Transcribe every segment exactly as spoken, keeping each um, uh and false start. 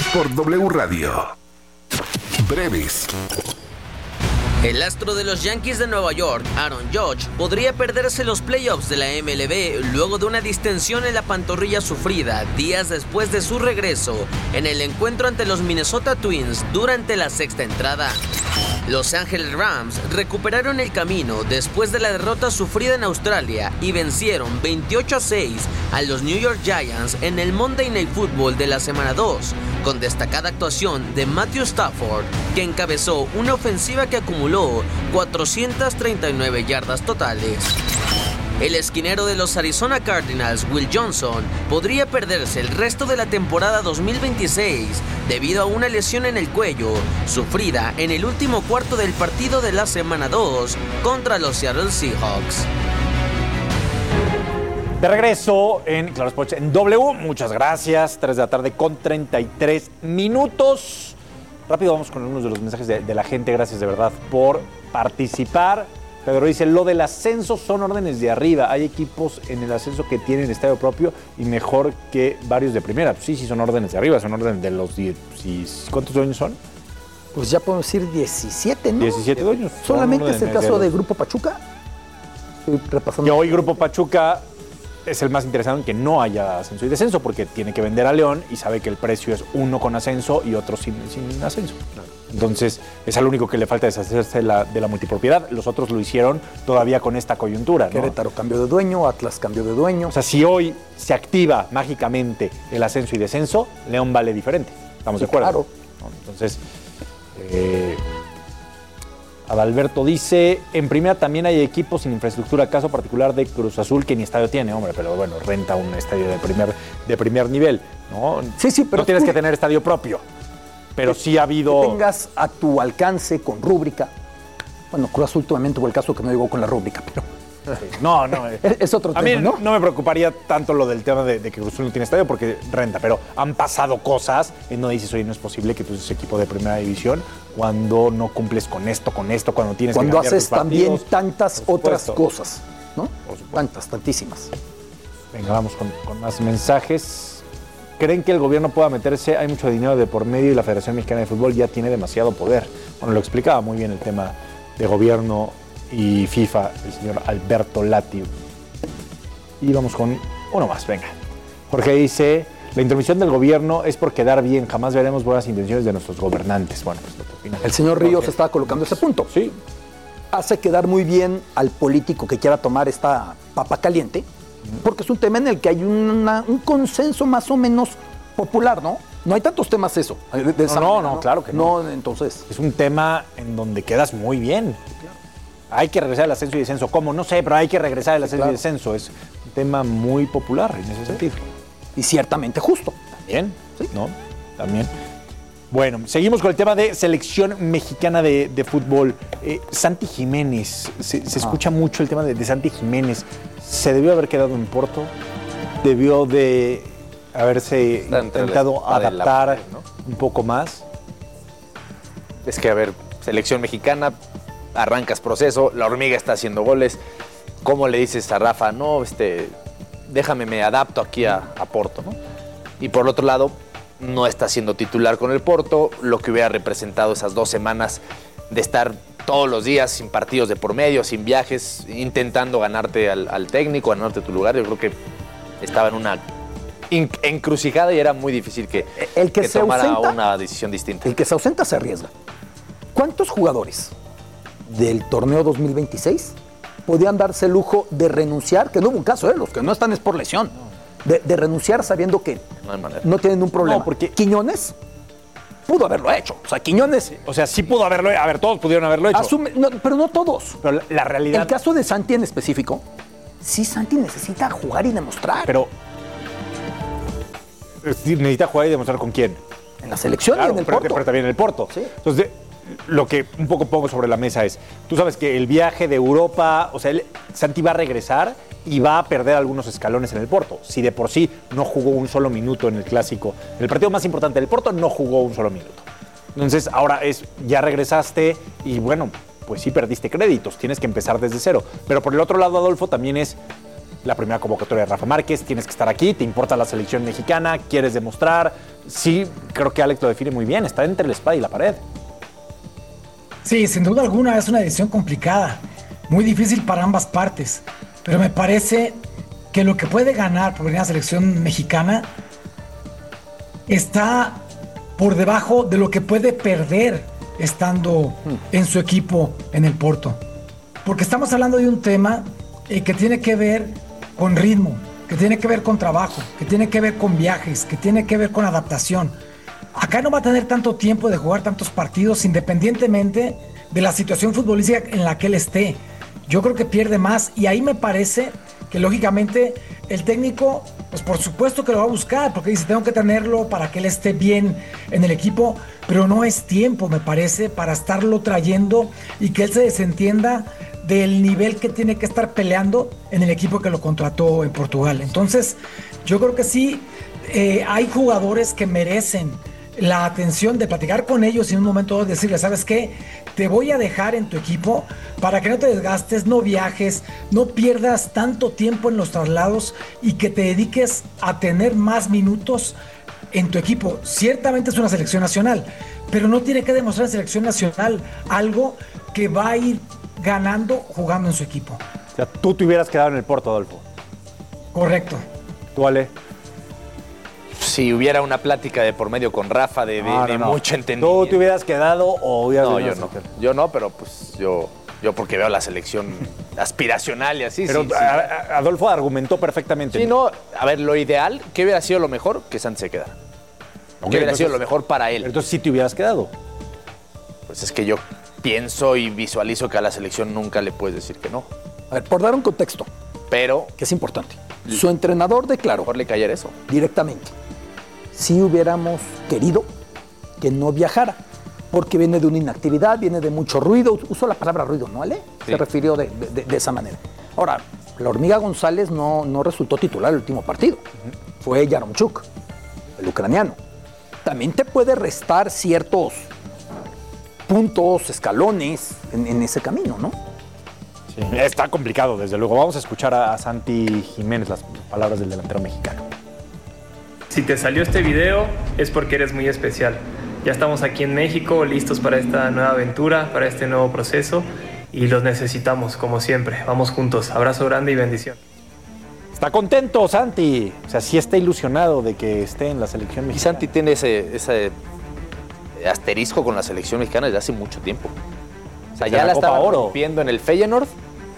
por W Radio. Breves. El astro de los Yankees de Nueva York, Aaron Judge, podría perderse los playoffs de la M L B luego de una distensión en la pantorrilla sufrida días después de su regreso en el encuentro ante los Minnesota Twins durante la sexta entrada. Los Ángeles Rams recuperaron el camino después de la derrota sufrida en Australia y vencieron veintiocho a seis a los New York Giants en el Monday Night Football de la semana dos, con destacada actuación de Matthew Stafford, que encabezó una ofensiva que acumuló cuatrocientas treinta y nueve yardas totales. El esquinero de los Arizona Cardinals, Will Johnson, podría perderse el resto de la temporada dos mil veintiséis debido a una lesión en el cuello sufrida en el último cuarto del partido de la semana dos contra los Seattle Seahawks. De regreso en Claro Sports en W, muchas gracias, tres de la tarde con treinta y tres minutos. Rápido vamos con algunos de los mensajes de, de la gente, gracias de verdad por participar. Pedro dice, lo del ascenso son órdenes de arriba, hay equipos en el ascenso que tienen estadio propio y mejor que varios de primera. Sí, sí son órdenes de arriba, son órdenes de los diez. ¿Cuántos dueños son? Pues ya podemos decir diecisiete, ¿no? diecisiete dueños. Solamente es el caso de Grupo Pachuca. Estoy repasando. Y hoy Grupo Pachuca es el más interesado en que no haya ascenso y descenso, porque tiene que vender a León y sabe que el precio es uno con ascenso y otro sin, sin ascenso. Claro. Entonces, es al único que le falta deshacerse de la, de la multipropiedad. Los otros lo hicieron todavía con esta coyuntura, ¿no? Querétaro cambió de dueño, Atlas cambió de dueño. O sea, si hoy se activa mágicamente el ascenso y descenso, León vale diferente. ¿Estamos sí, de acuerdo? Claro. ¿No? Entonces, eh, Adalberto dice, en primera también hay equipos sin infraestructura, caso particular de Cruz Azul, que ni estadio tiene, hombre, pero bueno, renta un estadio de primer, de primer nivel, ¿no? Sí, sí, pero no tienes tú, que tener estadio propio, pero que, sí ha habido... Que tengas a tu alcance con rúbrica. Bueno, Cruz Azul últimamente fue el caso que no llegó con la rúbrica, pero... No, no. Es, es otro tema, a mí ¿no? no me preocuparía tanto lo del tema de, de que Cruz Azul no tiene estadio porque renta, pero han pasado cosas en donde dices, oye, no es posible que tú seas equipo de primera división cuando no cumples con esto, con esto, cuando tienes cuando que cambiar haces tus partidos, también tantas otras cosas, ¿no? Tantas, tantísimas. Venga, vamos con, con más mensajes. ¿Creen que el gobierno pueda meterse? Hay mucho dinero de por medio y la Federación Mexicana de Fútbol ya tiene demasiado poder. Bueno, lo explicaba muy bien el tema de gobierno y FIFA, el señor Alberto Lati. Y vamos con uno más, venga. Jorge dice, la intervención del gobierno es por quedar bien, jamás veremos buenas intenciones de nuestros gobernantes. Bueno, pues lo que opina. El señor Ríos Jorge estaba colocando ese punto. Sí. Hace quedar muy bien al político que quiera tomar esta papa caliente, porque es un tema en el que hay una, un consenso más o menos popular, ¿no? No hay tantos temas eso. De, de no, no, manera, no, claro que no. No, entonces. Es un tema en donde quedas muy bien. Claro. Hay que regresar al ascenso y descenso. ¿Cómo? No sé, pero hay que regresar al ascenso sí, claro. y descenso. Es un tema muy popular en ese sí. sentido. Y ciertamente justo. También, ¿sí? ¿No? También. Bueno, seguimos con el tema de selección mexicana de, de fútbol. Eh, Santi Jiménez, se, se escucha ah. mucho el tema de, de Santi Jiménez. ¿Se debió haber quedado en Porto? ¿Debió de haberse Está intentado adaptar la, ¿no? un poco más? Es que, a ver, selección mexicana, arrancas proceso, la hormiga está haciendo goles. ¿Cómo le dices a Rafa? No, este, déjame, me adapto aquí a, a Porto, ¿no? Y por el otro lado, no está siendo titular con el Porto, lo que hubiera representado esas dos semanas de estar todos los días sin partidos de por medio, sin viajes, intentando ganarte al, al técnico, ganarte tu lugar. Yo creo que estaba en una encrucijada y era muy difícil que, el que, que se tomara ausenta, una decisión distinta. El que se ausenta se arriesga. ¿Cuántos jugadores del torneo dos mil veintiséis podían darse el lujo de renunciar? Que no hubo un caso, ¿eh? Los que no están es por lesión. De, de renunciar sabiendo que no, hay manera. no tienen un problema. No, porque Quiñones pudo haberlo hecho. O sea, Quiñones... O sea, sí pudo haberlo hecho. A ver, todos pudieron haberlo hecho. Asume, no, pero no todos. Pero la, la realidad... El caso de Santi en específico, sí, Santi necesita jugar y demostrar. Pero... necesita jugar y demostrar con quién. En la selección claro, y en el pero, Porto. Pero también en el Porto. Sí. Entonces, lo que un poco pongo sobre la mesa es, tú sabes que el viaje de Europa, o sea, él, Santi va a regresar y va a perder algunos escalones en el Porto. Si de por sí no jugó un solo minuto en el Clásico, en el partido más importante del Porto no jugó un solo minuto. Entonces, ahora es, ya regresaste y bueno, pues sí perdiste créditos, tienes que empezar desde cero. Pero por el otro lado, Adolfo, también es, la primera convocatoria de Rafa Márquez, tienes que estar aquí, te importa la selección mexicana, quieres demostrar. Sí, creo que Alex lo define muy bien, está entre la espada y la pared. Sí, sin duda alguna es una decisión complicada, muy difícil para ambas partes, pero me parece que lo que puede ganar por venir a la selección mexicana está por debajo de lo que puede perder estando en su equipo en el Porto. Porque estamos hablando de un tema eh, que tiene que ver con ritmo, que tiene que ver con trabajo, que tiene que ver con viajes, que tiene que ver con adaptación. Acá no va a tener tanto tiempo de jugar tantos partidos independientemente de la situación futbolística en la que él esté. Yo creo que pierde más y ahí me parece que lógicamente el técnico, pues por supuesto que lo va a buscar, porque dice, tengo que tenerlo para que él esté bien en el equipo, pero no es tiempo, me parece, para estarlo trayendo y que él se desentienda del nivel que tiene que estar peleando en el equipo que lo contrató en Portugal. Entonces, yo creo que sí, eh, hay jugadores que merecen la atención de platicar con ellos y en un momento de decirles, ¿sabes qué? Te voy a dejar en tu equipo para que no te desgastes, no viajes, no pierdas tanto tiempo en los traslados y que te dediques a tener más minutos en tu equipo. Ciertamente es una selección nacional, pero no tiene que demostrar en selección nacional algo que va a ir ganando jugando en su equipo. O sea, tú te hubieras quedado en el Porto, Adolfo. Correcto. ¿Tú, Ale? Si hubiera una plática de por medio con Rafa de, de, No, no, de no. mucho entendimiento. ¿Tú te hubieras quedado o hubieras No, venido yo a no. selección? Yo no, pero pues yo, yo porque veo la selección aspiracional y así. Pero sí, sí. a- a- Adolfo argumentó perfectamente. Sí, no, a ver, lo ideal, ¿qué hubiera sido lo mejor? Que Santi se quedara. Ok, ¿Qué hubiera entonces- sido lo mejor para él? Entonces sí te hubieras quedado. Pues es que yo pienso y visualizo que a la selección nunca le puedes decir que no. A ver, por dar un contexto, Pero que es importante. Su entrenador declaró mejor le cayera eso. directamente, si hubiéramos querido que no viajara, porque viene de una inactividad, viene de mucho ruido, usó la palabra ruido, ¿no, Ale? Sí. Se refirió de, de- de esa manera. Ahora, la hormiga González no, no resultó titular el último partido, fue Yaromchuk, el ucraniano. También te puede restar ciertos puntos, escalones en, en ese camino, ¿no? Sí. Está complicado, desde luego. Vamos a escuchar a, a Santi Jiménez las palabras del delantero mexicano. Si te salió este video es porque eres muy especial. Ya estamos aquí en México, listos para esta nueva aventura, para este nuevo proceso y los necesitamos, como siempre. Vamos juntos. Abrazo grande y bendición. Está contento, Santi. O sea, sí está ilusionado de que esté en la selección Y mexicana. Santi tiene ese, ese asterisco con la selección mexicana desde hace mucho tiempo. O sea, Desde ya la la Copa estaba Oro. rompiendo en el Feyenoord,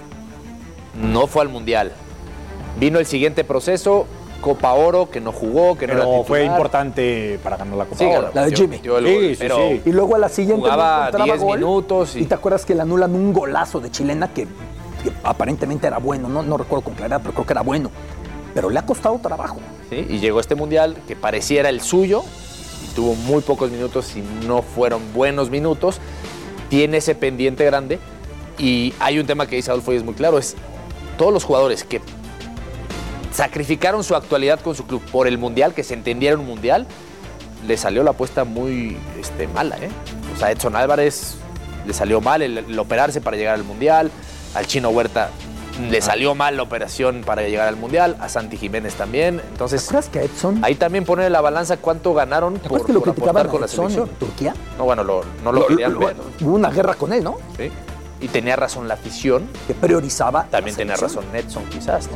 no fue al Mundial. Vino el siguiente proceso, Copa Oro, que no jugó, que no era Pero titular. fue importante para ganar la Copa Sí, Oro. claro, La de metió- Jimmy. metió el Sí, gol, sí, pero sí. Y luego a la siguiente Jugaba no encontraba diez gol. minutos y- Y te acuerdas que le anulan un golazo de chilena que, que aparentemente era bueno, no, no recuerdo con claridad, pero creo que era bueno. Pero le ha costado trabajo. ¿sí? Y llegó este Mundial que pareciera el suyo y tuvo muy pocos minutos y no fueron buenos minutos. Tiene ese pendiente grande y hay un tema que dice Adolfo y es muy claro, es todos los jugadores que sacrificaron su actualidad con su club por el Mundial, que se entendiera un Mundial, le salió la apuesta muy este, mala. ¿eh? O sea, Edson Álvarez le salió mal el, el operarse para llegar al Mundial, al Chino Huerta le salió mal la operación para llegar al Mundial, a Santi Jiménez también. ¿Te Entonces, acuerdas que a Edson, ahí también poner en la balanza cuánto ganaron ¿te por, acuerdas que lo por criticaban aportar con a la Edson selección? en Turquía? No, bueno, lo- no lo, querían ver, ¿no? Hubo una guerra con él, ¿no? Sí. Y tenía razón la afición, Que priorizaba. también la tenía selección. razón Edson quizás, ¿no?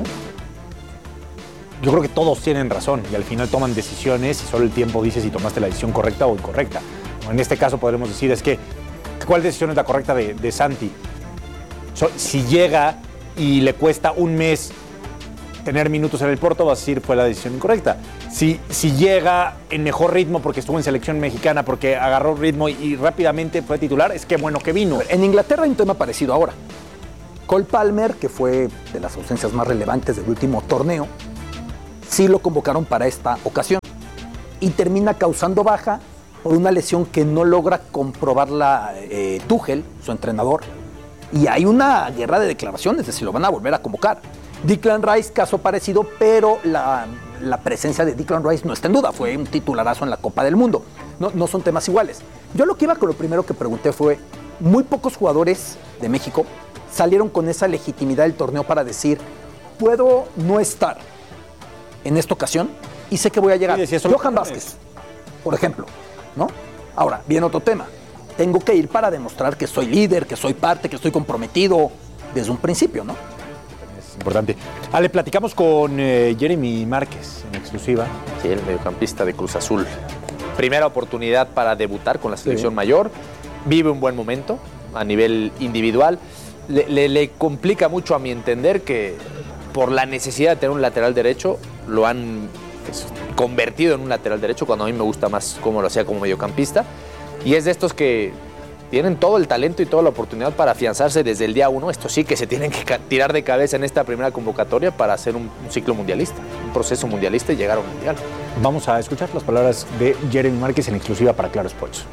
Yo creo que todos tienen razón y al final toman decisiones y solo el tiempo dice si tomaste la decisión correcta o incorrecta. En este caso podremos decir es que, ¿cuál decisión es la correcta de, de Santi? So- si llega y le cuesta un mes tener minutos en el Porto, vas a decir fue la decisión incorrecta. Si, si llega en mejor ritmo porque estuvo en selección mexicana, porque agarró ritmo y, y rápidamente fue titular, es que bueno que vino. En Inglaterra hay un tema parecido ahora. Cole Palmer, que fue de las ausencias más relevantes del último torneo, sí lo convocaron para esta ocasión y termina causando baja por una lesión que no logra comprobarla eh, Tuchel, su entrenador, y hay una guerra de declaraciones de si lo van a volver a convocar. Declan Rice, caso parecido, pero la, la presencia de Declan Rice no está en duda, fue un titularazo en la Copa del Mundo, no, no son temas iguales. Yo lo que iba con lo primero que pregunté fue, muy pocos jugadores de México salieron con esa legitimidad del torneo para decir, puedo no estar en esta ocasión y sé que voy a llegar. Sí, sí, Johan Vázquez, por ejemplo, ¿no? Ahora, viene otro tema. Tengo que ir para demostrar que soy líder, que soy parte, que estoy comprometido desde un principio, ¿no? Es importante. Ale, platicamos con eh, Jeremy Márquez en exclusiva. Sí, el mediocampista de Cruz Azul. Primera oportunidad para debutar con la selección Sí. mayor. Vive un buen momento a nivel individual. Le, le, le complica mucho, a mi entender, que por la necesidad de tener un lateral derecho, lo han pues, convertido en un lateral derecho, cuando a mí me gusta más cómo lo hacía como mediocampista. Y es de estos que tienen todo el talento y toda la oportunidad para afianzarse desde el día uno. Esto sí que se tienen que ca- tirar de cabeza en esta primera convocatoria para hacer un, un ciclo mundialista, un proceso mundialista y llegar a un mundial. Vamos a escuchar las palabras de Jeremy Márquez en exclusiva para Claro Sports.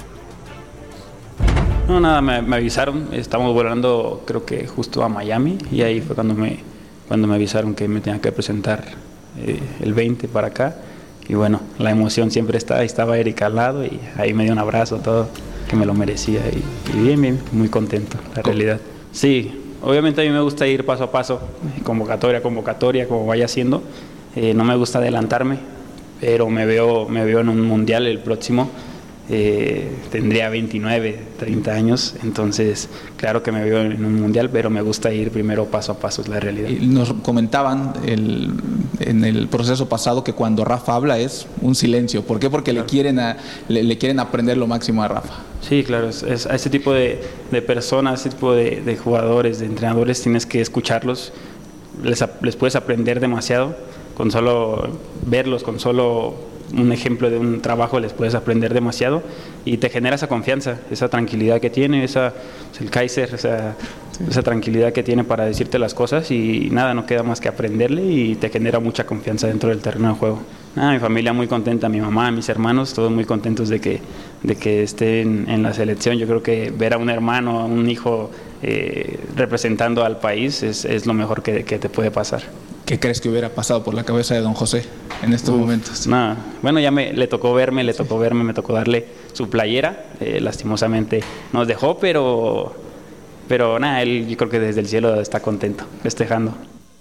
No, nada, me, me avisaron, estamos volando creo que justo a Miami y ahí fue cuando me, cuando me avisaron que me tenía que presentar eh, el veinte para acá. Y bueno, la emoción siempre está, estaba Erika al lado y ahí me dio un abrazo, todo, que me lo merecía y, y bien, bien, muy contento, la realidad. Sí, obviamente a mí me gusta ir paso a paso, convocatoria a convocatoria, como vaya haciendo. Eh, no me gusta adelantarme, pero me veo, me veo en un mundial el próximo. Eh, tendría veintinueve, treinta años, entonces claro que me veo en un mundial, pero me gusta ir primero paso a paso, es la realidad. Y nos comentaban el, en el proceso pasado que cuando Rafa habla es un silencio. ¿Por qué? Porque claro. le, quieren a, le, le quieren aprender lo máximo a Rafa. Sí, claro, es, es, a ese tipo de, de personas, a ese tipo de, de jugadores, de entrenadores, tienes que escucharlos, les, les puedes aprender demasiado, con solo verlos, con solo un ejemplo de un trabajo les puedes aprender demasiado y te genera esa confianza, esa tranquilidad que tiene, esa, el Kaiser, esa, sí. esa tranquilidad que tiene para decirte las cosas y nada, no queda más que aprenderle y te genera mucha confianza dentro del terreno de juego. Nada, mi familia muy contenta, mi mamá, mis hermanos, todos muy contentos de que, de que estén en la selección. Yo creo que ver a un hermano, a un hijo eh, representando al país es, es lo mejor que, que te puede pasar. ¿Qué crees que hubiera pasado por la cabeza de don José en estos Uf, momentos? Nada, bueno, ya me, le tocó verme, le tocó verme, me tocó darle su playera. Eh, lastimosamente nos dejó, pero, pero nada, él yo creo que desde el cielo está contento, festejando.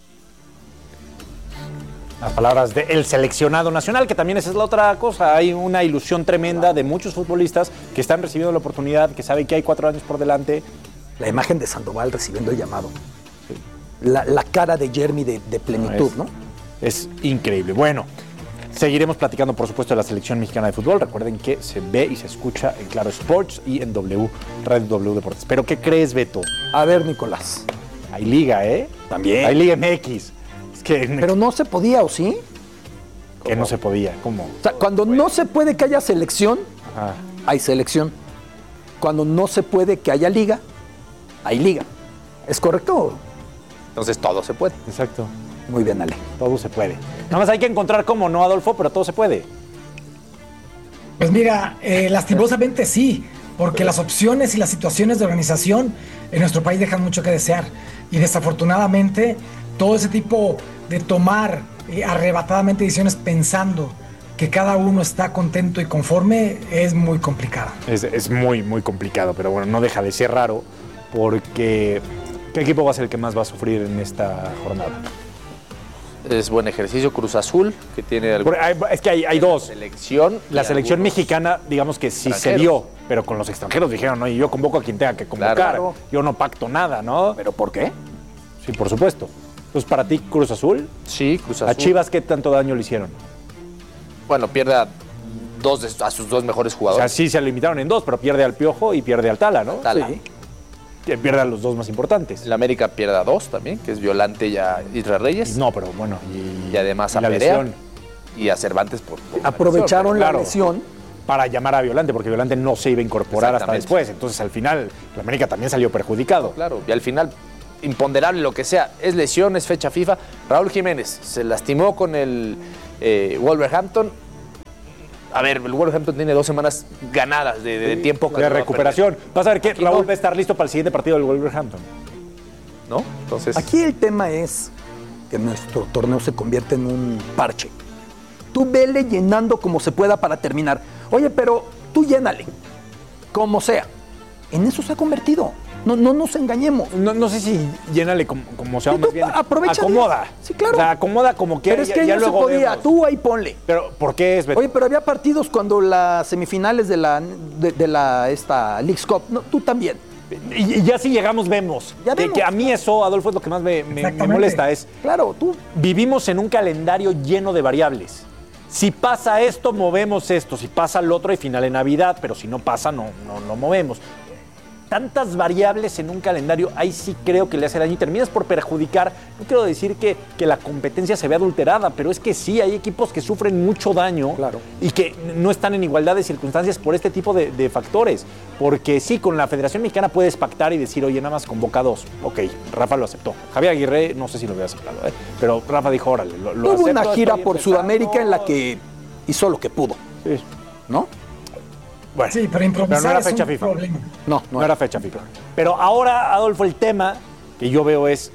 Las palabras del seleccionado nacional, que también esa es la otra cosa. Hay una ilusión tremenda de muchos futbolistas que están recibiendo la oportunidad, que saben que hay cuatro años por delante. La imagen de Sandoval recibiendo el llamado. La, la cara de Jeremy de, de plenitud, ¿no? Es, ¿no? Es increíble. Bueno, seguiremos platicando, por supuesto, de la selección mexicana de fútbol. Recuerden que se ve y se escucha en Claro Sports y en W, Radio W Deportes. ¿Pero qué crees, Beto? A ver, Nicolás. Hay liga, ¿eh? También. Hay Liga M X. Es que... Pero no se podía, ¿o sí? Que no se podía, ¿cómo? O sea, cuando no se puede que haya selección, Ajá. hay selección. Cuando no se puede que haya liga, hay liga. ¿Es correcto? Entonces todo se puede. Exacto. Muy bien, Ale. Todo se puede. Nada más hay que encontrar cómo, ¿no, Adolfo? Pero todo se puede. Pues mira, eh, lastimosamente sí, porque las opciones y las situaciones de organización en nuestro país dejan mucho que desear. Y desafortunadamente, todo ese tipo de tomar eh, arrebatadamente decisiones pensando que cada uno está contento y conforme es muy complicado. Es, es muy, muy complicado, pero bueno, no deja de ser raro porque... ¿Qué equipo va a ser el que más va a sufrir en esta jornada? Es buen ejercicio Cruz Azul, que tiene... Algún... Hay, es que hay, hay dos. Selección la selección mexicana, digamos que sí se dio, pero con los extranjeros dijeron, no, y yo convoco a quien tenga que convocar. Claro. Yo no pacto nada, ¿no? ¿Pero por qué? Sí, por supuesto. Entonces, ¿para ti Cruz Azul? Sí, Cruz Azul. ¿A Chivas qué tanto daño le hicieron? Bueno, pierde a, dos de, a sus dos mejores jugadores. O sea, sí se limitaron en dos, pero pierde al Piojo y pierde al Tala, ¿no? Tala. Sí. Pierde a los dos más importantes. El América pierde a dos también, que es Violante y a Israel Reyes. No, pero bueno. Y, y además y a Perea y a Cervantes por, por aprovecharon la claro, lesión para llamar a Violante, porque Violante no se iba a incorporar hasta después. Entonces, al final, el América también salió perjudicado. Claro, y al final, imponderable lo que sea, es lesión, es fecha FIFA. Raúl Jiménez se lastimó con el eh, Wolverhampton. A ver, el Wolverhampton tiene dos semanas ganadas de, de tiempo. De recuperación. Vas a ver que Aquí Raúl no. va a estar listo para el siguiente partido del Wolverhampton. ¿No? Entonces... Aquí el tema es que nuestro torneo se convierte en un parche. Tú vele llenando como se pueda para terminar. Oye, pero tú llénale, como sea. En eso se ha convertido. No, no nos engañemos. No, no sé si llénale como, como sea, Sí, más tú bien. aprovecha Acomoda. bien. Sí, claro. O sea, acomoda como quiera. Pero es ya- que ya no se luego podía. vemos. Tú ahí ponle. Pero, ¿por qué es, Beto? Oye, pero había partidos cuando las semifinales de la, de, de la esta Leagues Cup. No, tú también. Y, y ya si llegamos, vemos. Ya que, vemos. que a mí eso, Adolfo, es lo que más me, me- me Exactamente. molesta. Es, Claro, tú. vivimos en un calendario lleno de variables. Si pasa esto, movemos esto. Si pasa lo otro, hay final en Navidad. Pero si no pasa, no, no, no movemos. Tantas variables en un calendario, ahí sí creo que le hace daño y terminas por perjudicar. No quiero decir que, que la competencia se vea adulterada, pero es que sí, hay equipos que sufren mucho daño Claro. y que no están en igualdad de circunstancias por este tipo de, de factores. Porque sí, con la Federación Mexicana puedes pactar y decir, oye, nada más convoca dos. Ok, Rafa lo aceptó. Javier Aguirre, no sé si lo hubiera aceptado, ¿eh? Pero Rafa dijo, órale, lo, lo Hubo acepto, una gira estoy por empezando. Sudamérica en la que hizo lo que pudo, Sí. ¿no? Bueno, Sí, pero improvisar pero no era es fecha un FIFA. problema. No, No era fecha FIFA. Pero ahora, Adolfo, el tema que yo veo es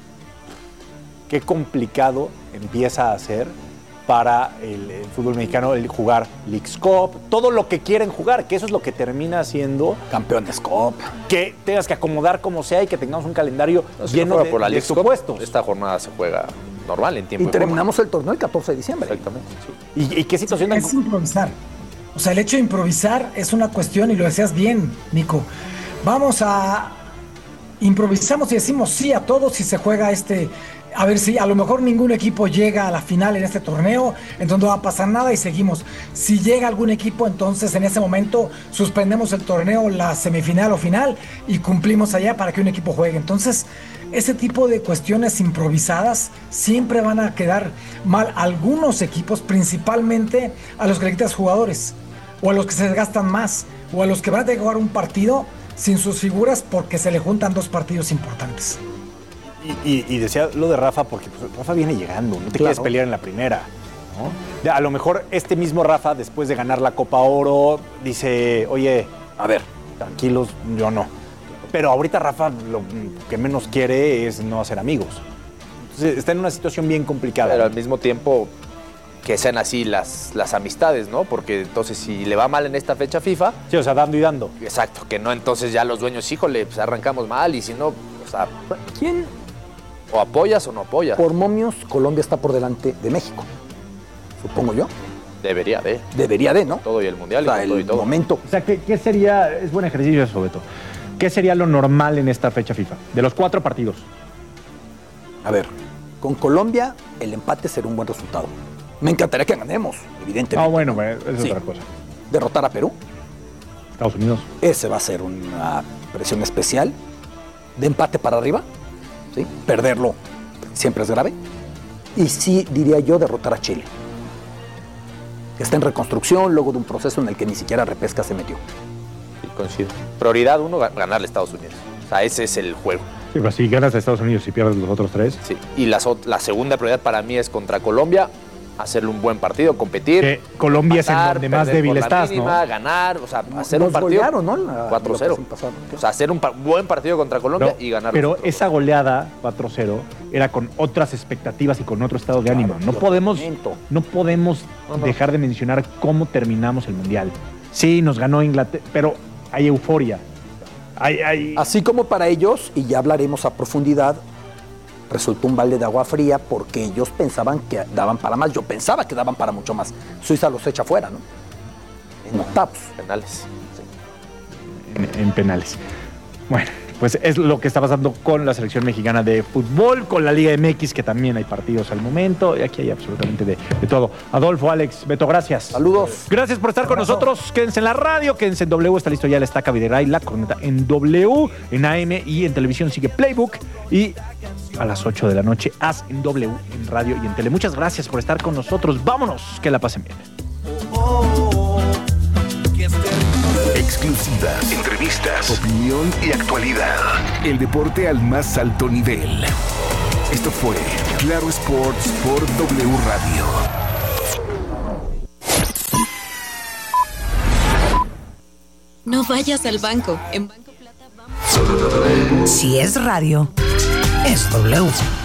qué complicado empieza a ser para el, el fútbol mexicano el jugar Leagues Cup, todo lo que quieren jugar, que eso es lo que termina haciendo Campeones Cup. que tengas que acomodar como sea y que tengamos un calendario No, si lleno no fuera de, por la de Leagues Cup, supuestos. esta jornada se juega normal en tiempo Y y forma. terminamos el torneo el catorce de diciembre. Exactamente. sí. ¿Y, y qué situación tan- Es improvisar. O sea, el hecho de improvisar es una cuestión, y lo decías bien, Nico. Vamos a. Improvisamos y decimos sí a todos si se juega este. A ver si a lo mejor ningún equipo llega a la final en este torneo, entonces no va a pasar nada y seguimos. Si llega algún equipo, entonces en ese momento suspendemos el torneo, la semifinal o final, y cumplimos allá para que un equipo juegue. Entonces, ese tipo de cuestiones improvisadas siempre van a quedar mal a algunos equipos, principalmente a los que le quitas jugadores, o a los que se desgastan más, o a los que van a tener que jugar un partido sin sus figuras porque se le juntan dos partidos importantes. Y, y- y decía lo de Rafa porque pues, Rafa viene llegando, no te quieres pelear en la primera. ¿no? Ya, a lo mejor este mismo Rafa, después de ganar la Copa Oro, dice, oye, a ver, tranquilos, yo no. Pero ahorita Rafa lo que menos quiere es no hacer amigos. Entonces está en una situación bien complicada. Pero al mismo tiempo que sean así las, las amistades, ¿no? Porque entonces si le va mal en esta fecha FIFA, Sí, o sea, dando y dando. exacto, que no entonces ya los dueños, híjole, pues arrancamos mal y si no, o sea, ¿Quién? o apoyas o no apoyas. Por momios, Colombia está por delante de México. Supongo yo. Debería de. Debería de, ¿no? Todo y el mundial O sea, y con todo y el todo. momento. O sea, ¿qué, qué sería, es buen ejercicio eso, Beto, qué sería lo normal en esta fecha FIFA? De los cuatro partidos. A ver, con Colombia el empate será un buen resultado. Me encantaría que ganemos, evidentemente. Ah, bueno, es Sí. otra cosa. Derrotar a Perú, Estados Unidos. ese va a ser una presión especial. De empate para arriba, ¿sí? Perderlo siempre es grave. Y sí, diría yo, derrotar a Chile. Que está en reconstrucción luego de un proceso en el que ni siquiera repesca se metió. Sí, coincido. Prioridad uno, ga- ganarle a Estados Unidos. O sea, ese es el juego. Sí, pero si ganas a Estados Unidos y pierdes los otros tres. Sí. Y la, so- la segunda prioridad para mí es contra Colombia, hacerle un buen partido, competir. Que Colombia es en empatar, donde más perder débil por la estás, mínima, ¿no? ganar, o sea, hacer Nos un partido golearon, ¿no? La- cuatro cero. la ocasión pasada. O sea, hacer un pa- buen partido contra Colombia No, y ganar. pero los otros esa goleada cuatro cero era con otras expectativas y con otro estado de ánimo. No otro podemos, momento. no podemos No, no. dejar de mencionar cómo terminamos el Mundial. Sí, nos ganó Inglaterra, pero hay euforia. Hay, hay- Así como para ellos, y ya hablaremos a profundidad, resultó un balde de agua fría porque ellos pensaban que daban para más. Yo pensaba que daban para mucho más. Suiza los echa fuera, ¿no? En octavos. penales. en, en penales. Bueno, pues es lo que está pasando con la selección mexicana de fútbol, con la Liga M X, que también hay partidos al momento, y aquí hay absolutamente de, de todo. Adolfo, Alex, Beto, gracias. Saludos. Gracias por estar con nosotros. Quédense en la radio, quédense en W. Está listo ya la estaca Videray, la corneta en W, en A M y en televisión sigue Playbook. Y a las ocho de la noche, haz en W, en radio y en tele. Muchas gracias por estar con nosotros. Vámonos, que la pasen bien. Exclusivas, entrevistas, opinión y actualidad. El deporte al más alto nivel. Esto fue Claro Sports por W Radio. No vayas al banco. En Banco Plata vamos. Si es radio, es W.